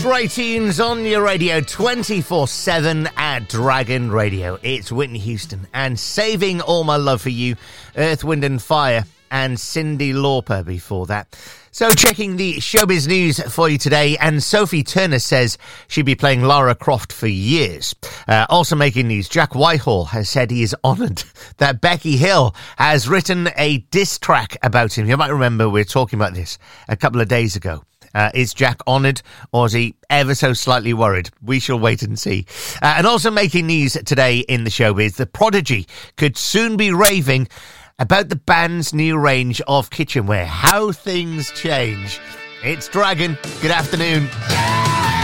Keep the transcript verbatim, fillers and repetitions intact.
Stray tunes on your radio twenty-four seven at Dragon Radio. It's Whitney Houston and Saving All My Love for You, Earth, Wind and Fire, and Cyndi Lauper before that. So checking the showbiz news for you today, and Sophie Turner says she'll be playing Lara Croft for years. Uh, also making news, Jack Whitehall has said he is honoured that Becky Hill has written a diss track about him. You might remember we were talking about this a couple of days ago. Uh, is Jack honoured, or is he ever so slightly worried? We shall wait and see. Uh, and also making news today in the showbiz, The Prodigy could soon be raving about the band's new range of kitchenware. How things change. It's Dragon. Good afternoon.